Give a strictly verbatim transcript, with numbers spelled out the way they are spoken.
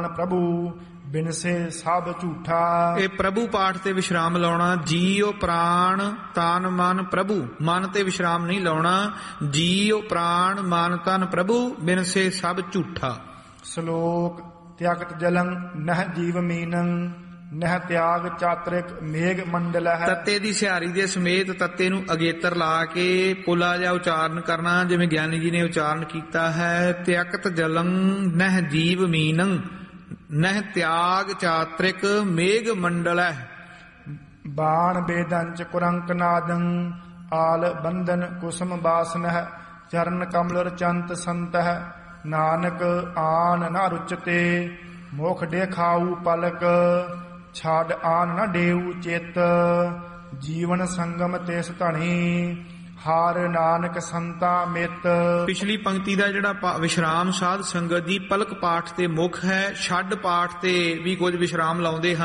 ਪ੍ਰਭੂ ਬਿਨਸੇ ਸਭ ਝੂਠਾ। ਇਹ ਪ੍ਰਭੂ ਪਾਠ ਤੇ ਵਿਸ਼ਰਾਮ ਲਾਉਣਾ। ਜੀਉ ਪ੍ਰਾਣ ਤਨ ਮਨ ਪ੍ਰਭੂ, ਮਨ ਤੇ ਵਿਸ਼ਰਾਮ ਨਹੀਂ ਲਾਉਣਾ। ਜੀਉ ਪ੍ਰਾਣ ਮਨ ਤਨ ਪ੍ਰਭੂ ਬਿਨਸੇ ਸਭ ਝੂਠਾ। ਸ਼ਲੋਕ ਤਿਆਗਤ ਜਲੰ ਨਹਿ ਜੀਵ ਮੀਨੰ ਨਹਿ ਤਿਆਗ ਚਾਤ੍ਰਿਕ ਮੇਘ ਮੰਡਲ ਹੈ। ਤੱਤੇ ਦੀ ਸਿਹਾਰੀ ਦੇ ਸਮੇਤ ਤੱਤੇ ਨੂੰ ਅਗੇਤਰ ਲਾ ਕੇ ਪੁਲਾ ਜਿਹਾ ਉਚਾਰਨ ਕਰਨਾ, ਜਿਵੇਂ ਗਿਆਨੀ ਜੀ ਨੇ ਉਚਾਰਨ ਕੀਤਾ ਹੈ। ਤਿਆਗਤ ਜਲੰ ਨਹਿ ਜੀਵ ਮੀਨੰ ਨਹਿ ਤਿਆਗ ਚਾਤ੍ਰਿਕ ਮੇਘ ਮੰਡਲ ਹੈ। ਬਾਣ ਬੇਦੰਚ ਕੁਰੰਕ ਨਾਦੰ ਆਲ ਬੰਧਨ ਕੁਸਮ ਬਾਸਨਹਿ ਚਰਨ ਕਮਲ ਰਚੰਤ ਸੰਤਹਿ ਨਾਨਕ ਆਨ ਨਾ ਰੁਚਤੇ ਮੁਖ ਦੇਖਾਊ ਪਲਕ ਛਾੜ ਆਨ ਨਾ ਡੇਊ ਚਿਤ ਜੀਵਨ ਸੰਗਮ ਤਿਸ ਧਣੀ ਹਾਰ ਨਾਨਕ ਸੰਤਾ ਮਿਤ। ਪਿਛਲੀ ਪੰਕਤੀ ਦਾ ਜਿਹੜਾ ਪਾ- ਵਿਸ਼ਰਾਮ ਸਾਧ ਸੰਗਤ ਦੀ ਪਲਕ ਪਾਠ ਤੇ ਮੁੱਖ ਹੈ। ਛੱਡ ਪਾਠ ਤੇ ਵੀ ਕੁਝ ਵਿਸ਼ਰਾਮ ਲਾਉਂਦੇ ਹਨ।